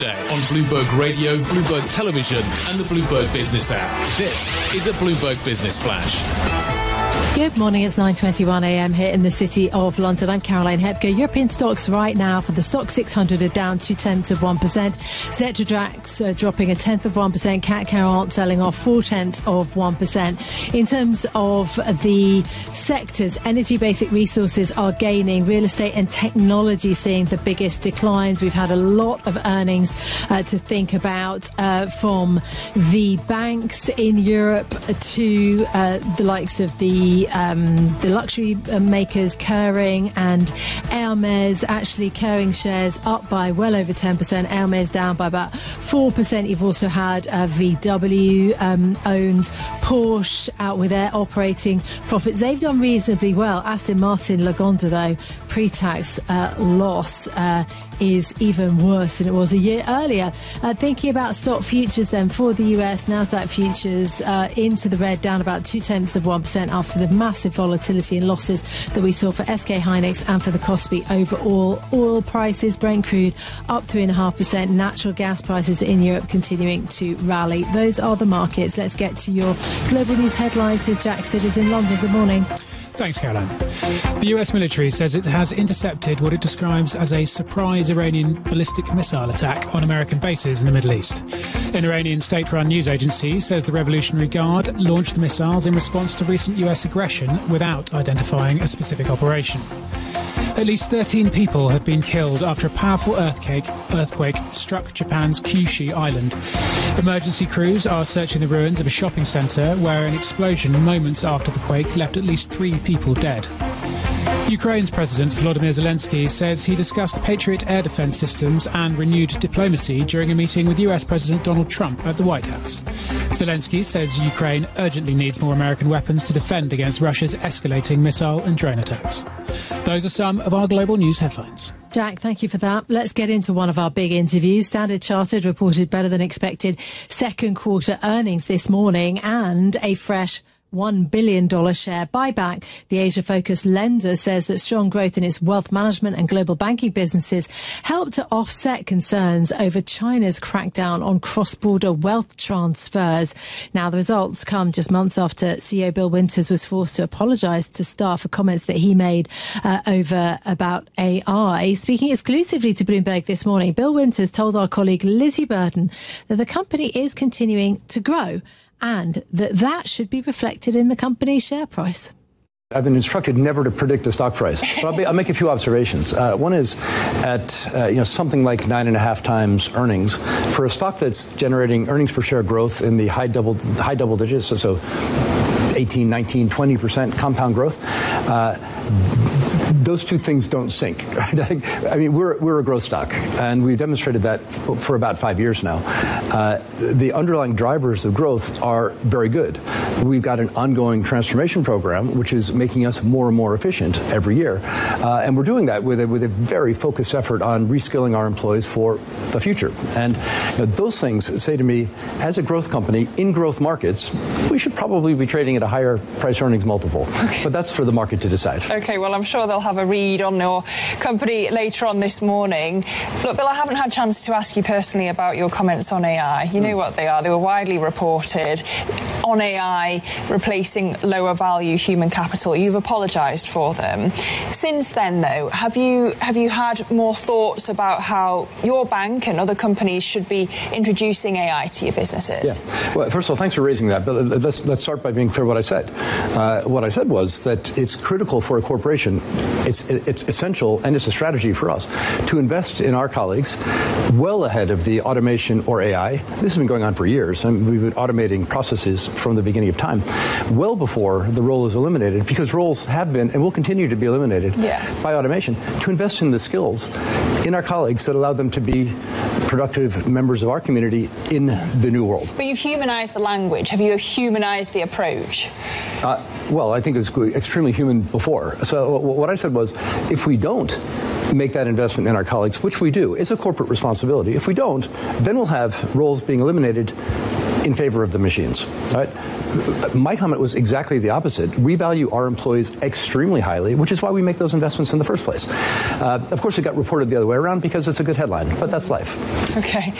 On Bloomberg Radio, Bloomberg Television and the Bloomberg Business app. This is a Bloomberg Business Flash. Good morning, it's 9:21 a.m. here in the city of London. I'm Caroline Hepker. European stocks right now for the stock 600 are down 0.2%. Xetra Drax dropping 0.1%. Cat Carrot selling off 0.4%. In terms of the sectors, energy, basic resources are gaining. Real estate and technology seeing the biggest declines. We've had a lot of earnings to think about from the banks in Europe to the likes of the luxury makers Kering and Hermes. Actually, Kering shares up by well over 10%. Hermes down by about 4%. You've also had VW owned Porsche out with their operating profits. They've done reasonably well. Aston Martin Lagonda, though, pre-tax loss is even worse than it was a year earlier. Thinking about stock futures then for the US, Nasdaq futures into the red, down about 0.2% after the massive volatility and losses that we saw for SK Hynix and for the Kospi overall. Oil prices, Brent crude up 3.5%. Natural gas prices in Europe continuing to rally. Those are the markets. Let's get to your global news headlines. Here's Jack Sidders in London. Good morning. Thanks, Caroline. The US military says it has intercepted what it describes as a surprise Iranian ballistic missile attack on American bases in the Middle East. An Iranian state-run news agency says the Revolutionary Guard launched the missiles in response to recent US aggression without identifying a specific operation. At least 13 people have been killed after a powerful earthquake struck Japan's Kyushu Island. Emergency crews are searching the ruins of a shopping centre where an explosion moments after the quake left at least 3 people dead. Ukraine's President Volodymyr Zelensky says he discussed Patriot air defence systems and renewed diplomacy during a meeting with US President Donald Trump at the White House. Zelensky says Ukraine urgently needs more American weapons to defend against Russia's escalating missile and drone attacks. Those are some of our global news headlines. Jack, thank you for that. Let's get into one of our big interviews. Standard Chartered reported better than expected second quarter earnings this morning and a fresh $1 billion share buyback. The Asia-focused lender says that strong growth in its wealth management and global banking businesses helped to offset concerns over China's crackdown on cross-border wealth transfers. Now, the results come just months after CEO Bill Winters was forced to apologise to staff for comments that he made about AI. Speaking exclusively to Bloomberg this morning, Bill Winters told our colleague Lizzie Burden that the company is continuing to grow and that should be reflected in the company's share price. I've been instructed never to predict a stock price, but I'll make a few observations. One is at something like 9.5 times earnings for a stock that's generating earnings per share growth in the high double digits, so 18, 19, 20% compound growth. Those two things don't sync. Right? I mean, we're a growth stock, and we've demonstrated that for about 5 years now. The underlying drivers of growth are very good. We've got an ongoing transformation program, which is making us more and more efficient every year, and we're doing that with a very focused effort on reskilling our employees for the future. And those things say to me, as a growth company in growth markets, we should probably be trading at a higher price earnings multiple. Okay. But that's for the market to decide. Okay, well, I'm sure they'll have a read on your company later on this morning. Look, Bill, I haven't had a chance to ask you personally about your comments on AI. You know what they are. They were widely reported on AI replacing lower value human capital. You've apologised for them. Since then, though, have you had more thoughts about how your bank and other companies should be introducing AI to your businesses? Yeah. Well, first of all, thanks for raising that. But let's start by being clear what I said. What I said was that it's critical for a corporation, it's essential, and it's a strategy for us to invest in our colleagues well ahead of the automation or AI. This has been going on for years, and we've been automating processes from the beginning of time, well before the role is eliminated, because roles have been and will continue to be eliminated by automation, to invest in the skills in our colleagues that allow them to be productive members of our community in the new world. But you've humanized the language. Have you humanized the approach? Well, I think it was extremely human before. So what I said was, if we don't make that investment in our colleagues, which we do, it's a corporate responsibility. If we don't, then we'll have roles being eliminated in favor of the machines. Right? My comment was exactly the opposite. We value our employees extremely highly, which is why we make those investments in the first place. Of course, it got reported the other way around because it's a good headline, but that's life. Okay.